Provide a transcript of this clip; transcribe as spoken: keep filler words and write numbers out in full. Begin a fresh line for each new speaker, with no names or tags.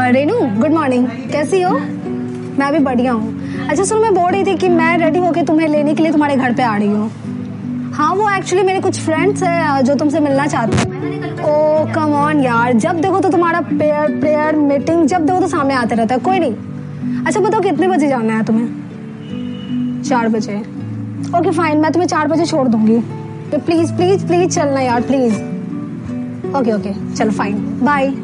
Renu good morning, कैसी हो? मैं भी बढ़िया हूँ। अच्छा सुनो, मैं बोल रही थी कि मैं रेडी होके तुम्हें लेने के लिए तुम्हारे घर पे आ रही हूँ। हाँ वो एक्चुअली मेरे कुछ फ्रेंड्स हैं जो तुमसे मिलना चाहते हैं। ओ कम ऑन यार, जब देखो तो तुम्हारा प्रेयर प्रेयर मीटिंग जब देखो तो सामने आते रहता है। कोई नहीं, अच्छा बताओ कितने बजे जाना है तुम्हें? चार बजे। ओके फाइन, मैं तुम्हें चार बजे छोड़ दूंगी। तो प्लीज प्लीज प्लीज चलना यार, प्लीज। ओके ओके चलो फाइन, बाय।